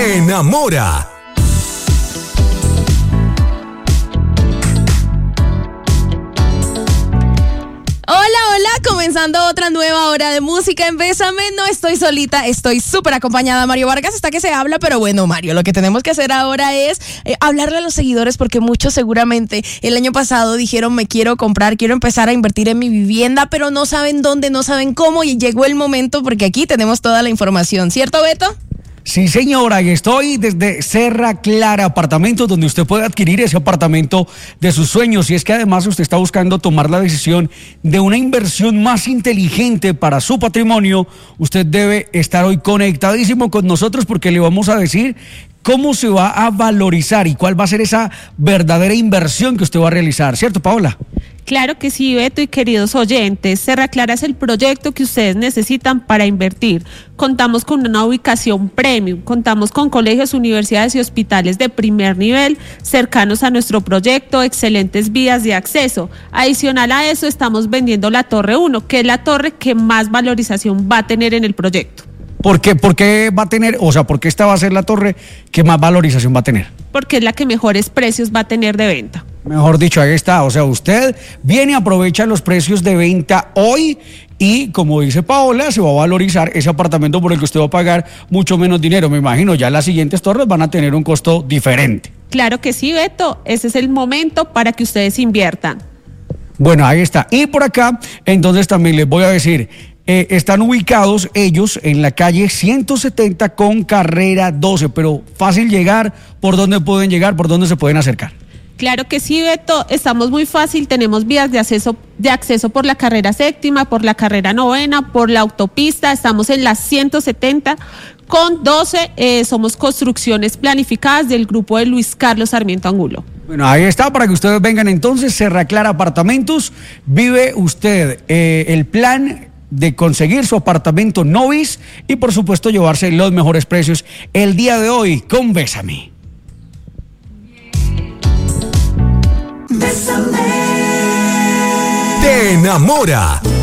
Te enamora. Hola, comenzando otra nueva hora de música en Bésame. No estoy solita, estoy súper acompañada. Mario Vargas está que se habla, pero bueno, Mario, lo que tenemos que hacer ahora es hablarle a los seguidores, porque muchos seguramente el año pasado dijeron: me quiero comprar, quiero empezar a invertir en mi vivienda, pero no saben dónde, no saben cómo, y llegó el momento porque aquí tenemos toda la información, ¿cierto, Beto? Sí, señora, y estoy desde Serra Clara Apartamentos, donde usted puede adquirir ese apartamento de sus sueños. Y es que además usted está buscando tomar la decisión de una inversión más inteligente para su patrimonio. Usted debe estar hoy conectadísimo con nosotros, porque le vamos a decir cómo se va a valorizar y cuál va a ser esa verdadera inversión que usted va a realizar, ¿cierto, Paola? Claro que sí, Beto, y queridos oyentes, Serra Clara es el proyecto que ustedes necesitan para invertir. Contamos con una ubicación premium, contamos con colegios, universidades y hospitales de primer nivel cercanos a nuestro proyecto, excelentes vías de acceso. Adicional a eso, estamos vendiendo la Torre 1, que es la torre que más valorización va a tener en el proyecto. ¿Por qué va a tener, por qué esta va a ser la torre que más valorización va a tener? Porque es la que mejores precios va a tener de venta. Mejor dicho, ahí está. Usted viene, aprovecha los precios de venta hoy y, como dice Paola, se va a valorizar ese apartamento por el que usted va a pagar mucho menos dinero. Me imagino, ya las siguientes torres van a tener un costo diferente. Claro que sí, Beto. Ese es el momento para que ustedes inviertan. Bueno, ahí está. Y por acá, entonces también les voy a decir, están ubicados ellos en la calle 170 con carrera 12, pero fácil llegar. ¿Por dónde pueden llegar? ¿Por dónde se pueden acercar? Claro que sí, Beto, estamos muy fácil, tenemos vías de acceso por la carrera séptima, por la carrera novena, por la autopista, estamos en la 170 con 12, somos construcciones planificadas del grupo de Luis Carlos Sarmiento Angulo. Bueno, ahí está, para que ustedes vengan entonces, Serra Clara Apartamentos, vive usted el plan de conseguir su apartamento Novis y por supuesto llevarse los mejores precios el día de hoy con Bésame. Bésame. Te enamora.